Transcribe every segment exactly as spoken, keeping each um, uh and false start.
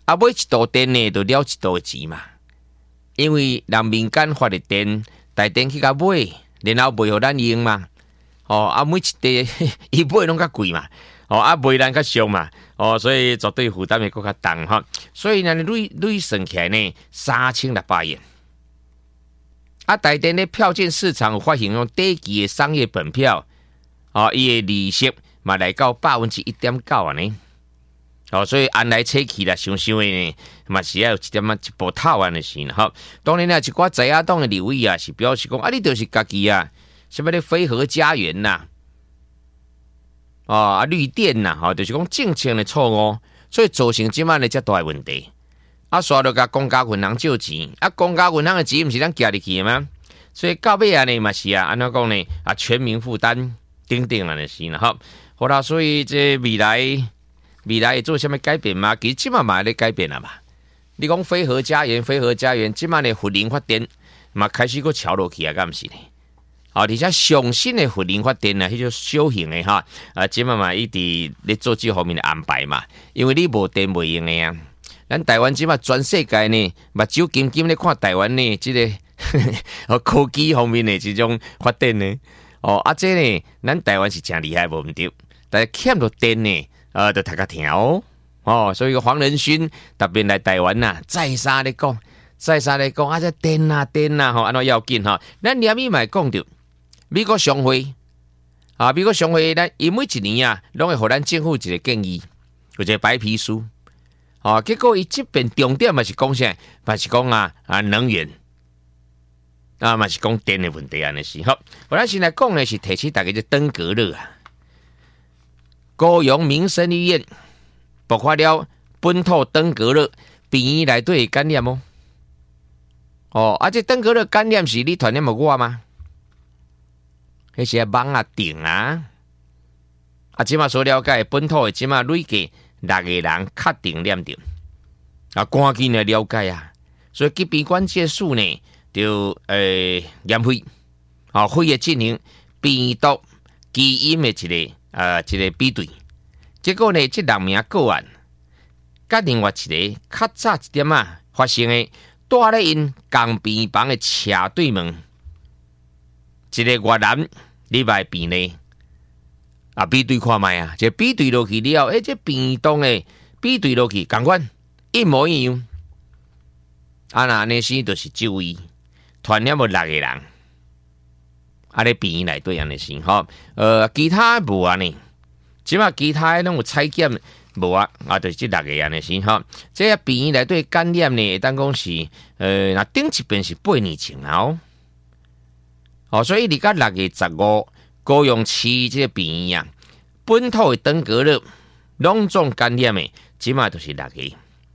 啊，买一度电呢，就了一度的钱嘛。因为人民间发的电，台电去甲买，然后卖互咱用嘛。哦，啊，每一地伊买拢较贵嘛。哦，啊，卖咱较俗嘛。哦，所以绝对负担会更较重哈。所以呢，累累算起来呢，三千六百元。啊，台电的票券市场有发行用短期的商业本票，哦，伊的利息嘛来到百分之一点九啊呢。哦，所以按来切去啦，想想的呢，嘛是要有一点啊一波套案的事哈。当然啦，一寡在野党的立委啊，是表示讲啊，你就是家己啊，什么的飞鹤家园呐、啊。哦啊，绿电呐、啊，吼、哦，就是讲政策的错误，所以造成即摆的遮大的问题。啊，刷到甲公家银行借钱，啊，公家银行的钱毋是咱寄入去的吗？所以到尾啊呢，嘛是啊，安怎讲呢？啊，全民负担等等啊，的是啦，吼。好啦，所以这未来未来会做什么改变嘛？其实即摆嘛在改变啦嘛。你讲飞鹤家园，飞鹤家园，即摆的福林发电嘛开始个桥落去啊，敢毋是呢？哦，而且上新的福林发电啊，迄种小型的哈，啊，即摆嘛一直咧做这方面的安排嘛，因为你无电袂用的啊。咱台湾即摆全世界呢，目睭金金咧看台湾呢，即、這個科技方面的这种发展呢。哦，啊，这呢，咱台湾是真厉害，无毋对，但是欠着电呢，呃，就大家听哦。哦，所以个黄仁勋特别来台湾呐、啊，再三咧讲，再三咧讲，啊，这电啊电啊，吼，安怎要紧哈？咱连咪嘛讲着。美国商会啊，美国商会咱伊每一年啊，拢会互咱政府一个建议，有一个白皮书。哦，结果伊这边重点嘛是讲啥？嘛是讲啊啊能源啊，嘛是讲电的问题安尼是好。我咱先来讲呢，是提起大家的登革热啊。高雄民生医院爆发了本土登革热，病院内底感染哦。哦，啊，这登革热感染是你传染无我吗？迄些网啊定啊，啊，即马所了解本土的即马累计六个人确定染着，啊，赶紧来了解啊。所以疾病管制署呢，就诶验血，啊，血液进行病毒基因的一个呃一个比对，结果呢，这六名个案，甲另外一个较早一点啊发生的，住咧因共病房的斜对门。一个越南礼拜病呢，啊比对看卖啊，这比对落去了，诶，这病毒诶比对落去，同款一模一样。啊那呢是就是就医传染无六个人，啊咧病院内底安尼是吼，呃其他无安尼，即码其他拢有采检无啊，啊就是这六个安尼是吼，这病院内底感染呢，当讲是呃那顶一遍是八年前哦。哦，所以你甲六月十五高雄市这个病院啊，本土的登革热拢总感染的，即马就是六个。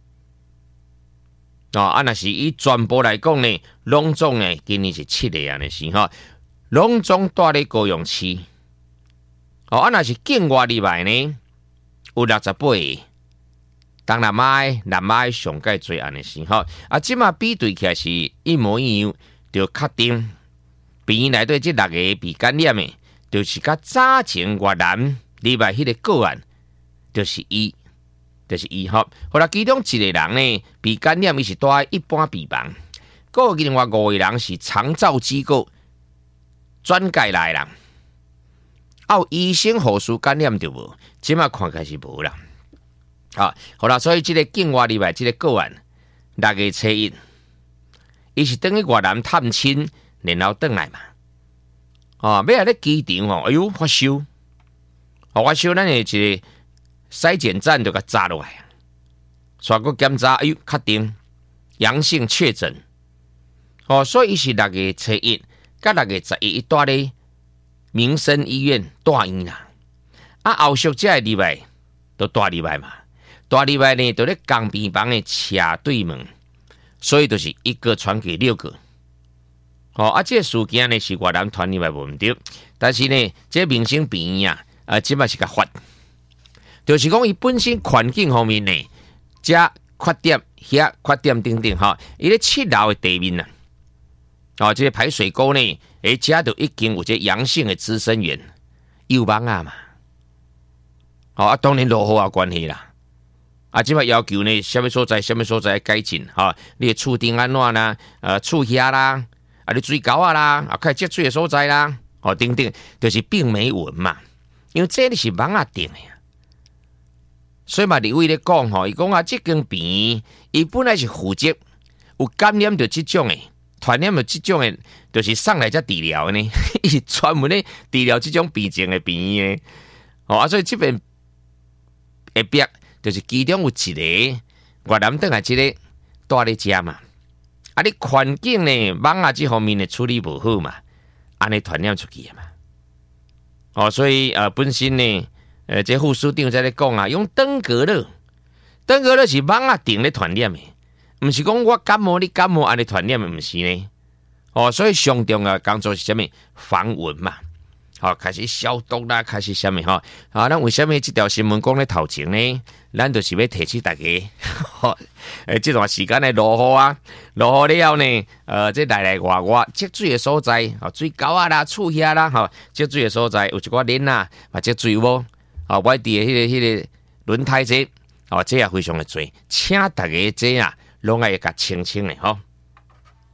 哦，啊，若是以全部来讲呢，拢总呢今年是七个安尼是吼，拢总住咧高雄市。哦，啊，若是境外入来呢，有六十八个，东南亚、南亚上界最安尼是吼，啊，即马比对起来是一模一样，就确定。病院内底这六个被感染的，就是甲早前越南里外迄个个案，就是伊，就是伊吼。后来其中一个人呢被感染，伊是住在一般病房，个有另外五个人是长照机构转介来人，啊有医生护士感染就无，即马看起来是无啦。啊，好啦，所以这个境外里外这个个案，六月初一，伊是等于越南探亲。然后转来嘛，哦，要来咧机场哦，哎呦发烧，哦发烧，咱诶一个筛检站就甲炸落来，刷个检查，哎呦确定阳性确诊，哦，所以伊是六月初一，甲六月十一，伊住咧民生医院住院啦，啊后续才会入来，都住入来嘛，住入来呢，就咧共病房诶斜对门，所以就是一个传给六个。哦，啊，这个事件呢是越南传入来无毋对，但是呢，这个民生病院啊，啊，即摆是甲发，就是讲伊本身环境方面呢，这缺点、遐缺点等等哈，伊咧七楼的地面啊，哦，这个排水沟呢，诶，遮就已经有这阳性的滋生源，有网啊嘛，哦，啊，当然落雨啊关系啦， 啊，即摆要求呢，什么所在、什么所在改进哈、哦？你厝顶安怎啦？呃，厝遐啦，啊，你水沟啊啦，啊，开积水的所在啦，哦，等等，就是并没文嘛，因为这里是网啊定的。所以嘛，立委咧讲吼，伊讲啊，即间病，伊本来是负责有感染着即种诶，传染着即种诶，就是上来才治疗呢，伊是专门咧治疗即种病症诶病院诶。哦啊，所以即边下壁就是其中有一个越南等下即个住咧遮嘛，啊，你环境呢，网啊即方面诶处理无好嘛，安尼传染出去嘛。哦，所以呃，本身呢。呃，这副书长在咧讲啊，用登革热，登革热是网啊定咧传染的，毋是讲我感冒你感冒安尼传染的，毋是呢。哦，所以上重要工作是啥物？防蚊嘛，好、哦、开始消毒啦，开始啥物吼？啊，咱为什么这条新闻讲咧头前呢？咱就是要提醒大家，吼，诶，这段时间的落雨啊，落雨了后呢，呃，这内内外外积水的所在，哦，水沟啊啦、厝遐啦，吼、哦，积水的所在有一寡恁啊，嘛积水无。啊，外地的迄、那个、迄、那个轮胎这，哦，这也非常的多，请大家这啊，拢爱甲清清的吼。